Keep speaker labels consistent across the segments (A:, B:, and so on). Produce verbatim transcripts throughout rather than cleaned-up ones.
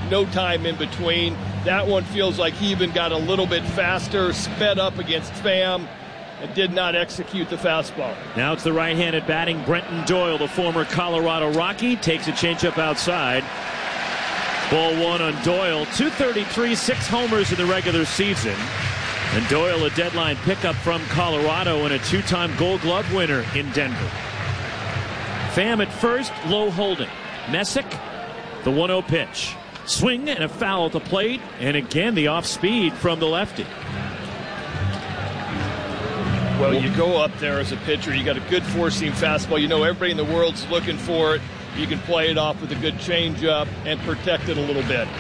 A: no time in between. That one feels like he even got a little bit faster, sped up against Pham, and did not execute the fastball.
B: Now it's the right-handed batting Brenton Doyle, the former Colorado Rocky, takes a changeup outside. Ball one on Doyle. two thirty-three, six homers in the regular season. And Doyle, a deadline pickup from Colorado and a two-time Gold Glove winner in Denver. Pham at first, low holding. Messick, the one oh pitch. Swing and a foul at the plate, and again the off speed from the lefty.
A: Well, you go up there as a pitcher, you got a good four-seam fastball. You know everybody in the world's looking for it. You can play it off with a good changeup and protect it a little bit.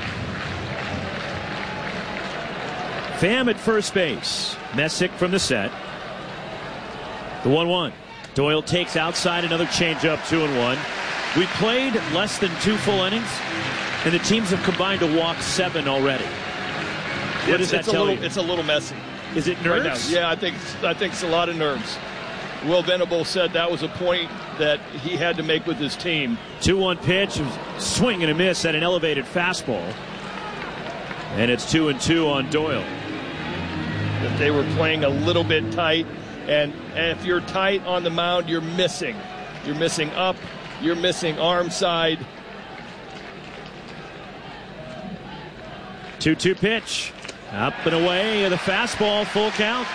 B: Pham at first base. Messick from the set. The one one. Doyle takes outside, another changeup, two and one. We played less than two full innings, and the teams have combined to walk seven already. What
A: it's,
B: does that
A: it's
B: tell
A: a little,
B: you?
A: It's a little messy.
B: Is it nerves?
A: Right now. Yeah, I think I think it's a lot of nerves. Will Venable said that was a point that he had to make with his team.
B: two one pitch, swing and a miss at an elevated fastball. And it's two and two on Doyle.
A: That they were playing a little bit tight, and, and if you're tight on the mound, you're missing. You're missing up, you're missing arm side.
B: two two pitch. Up and away, the fastball, full count.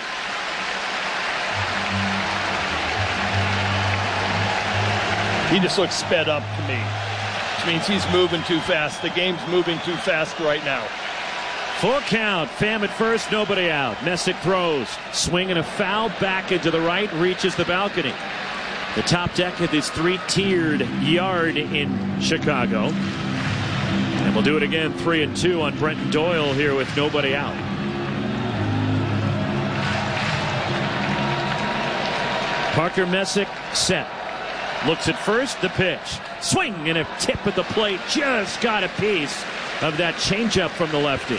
A: He just looks sped up to me, which means he's moving too fast. The game's moving too fast right now.
B: Full count. Pham at first, nobody out. Messick throws. Swing and a foul back into the right, reaches the balcony. The top deck of this three-tiered yard in Chicago. And we'll do it again, three and two on Brenton Doyle here with nobody out. Parker Messick set. Looks at first, the pitch. Swing and a tip at the plate. Just got a piece of that changeup from the lefty.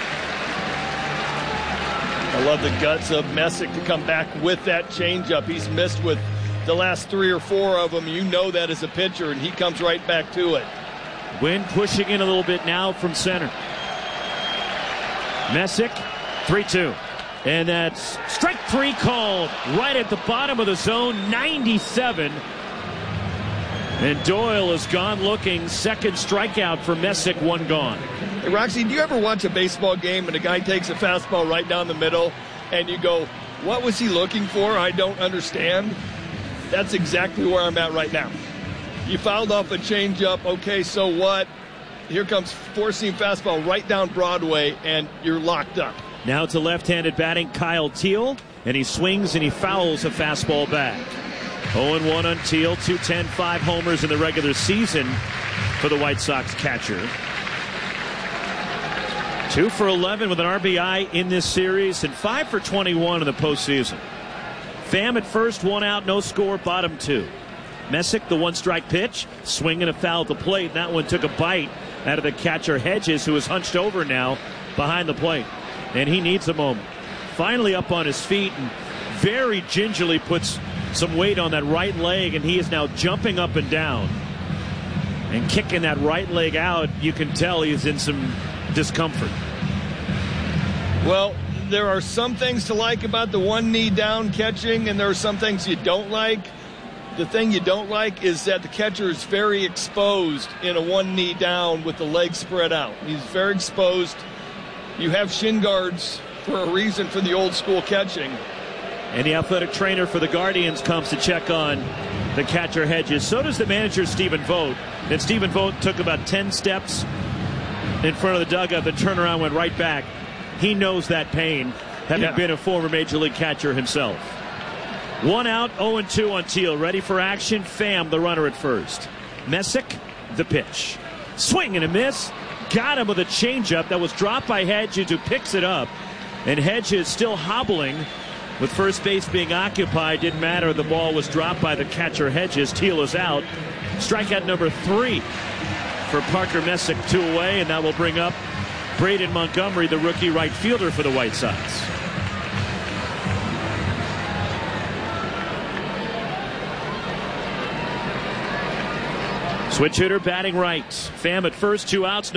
A: I love the guts of Messick to come back with that changeup. He's missed with the last three or four of them. You know that as a pitcher, and he comes right back to it.
B: Wind pushing in a little bit now from center. Messick, three two. And that's strike three called right at the bottom of the zone, ninety-seven. And Doyle is gone looking. Second strikeout for Messick, one gone.
A: Hey, Roxy, do you ever watch a baseball game and a guy takes a fastball right down the middle and you go, what was he looking for? I don't understand. That's exactly where I'm at right now. You fouled off a changeup. Okay, so what? Here comes four-seam fastball right down Broadway, and you're locked up.
B: Now it's a left-handed batting Kyle Teel, and he swings and he fouls a fastball back. oh and one on Teel, two ten, five homers in the regular season for the White Sox catcher. two for eleven with an R B I in this series, and five for twenty-one in the postseason. Pham at first, one out, no score, bottom two. Messick, the one-strike pitch, swing and a foul at the plate. And that one took a bite out of the catcher Hedges, who is hunched over now behind the plate. And he needs a moment. Finally up on his feet and very gingerly puts some weight on that right leg, and he is now jumping up and down and kicking that right leg out. You can tell he's in some discomfort.
A: Well, there are some things to like about the one knee down catching, and there are some things you don't like. The thing you don't like is that the catcher is very exposed in a one knee down with the legs spread out. He's very exposed. You have shin guards for a reason for the old school catching.
B: And the athletic trainer for the Guardians comes to check on the catcher Hedges. So does the manager, Stephen Vogt. And Stephen Vogt took about ten steps in front of the dugout. The turnaround went right back. He knows that pain, having yeah. been a former Major League catcher himself. One out, oh and two on Teel. Ready for action. Pham, the runner at first. Messick, the pitch. Swing and a miss. Got him with a changeup that was dropped by Hedges, who picks it up. And Hedges still hobbling with first base being occupied. Didn't matter. The ball was dropped by the catcher Hedges. Teel is out. Strikeout number three for Parker Messick, two away, and that will bring up Braden Montgomery, the rookie right fielder for the White Sox. Switch hitter batting right. Pham at first, two outs. No